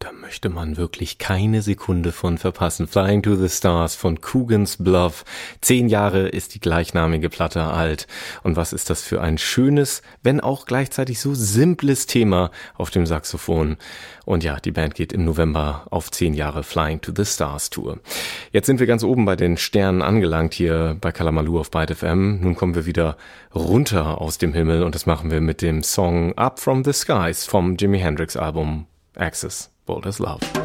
Da möchte man wirklich keine Sekunde von verpassen. Flying to the Stars von Coogan's Bluff. 10 Jahre ist die gleichnamige Platte alt. Und was ist das für ein schönes, wenn auch gleichzeitig so simples Thema auf dem Saxophon. Und ja, die Band geht im November auf 10 Jahre Flying to the Stars Tour. Jetzt sind wir ganz oben bei den Sternen angelangt hier bei Kalamaloo auf Byte FM. Nun kommen wir wieder runter aus dem Himmel und das machen wir mit dem Song Up from the Skies vom Jimi Hendrix Album Axis. Bold as Love.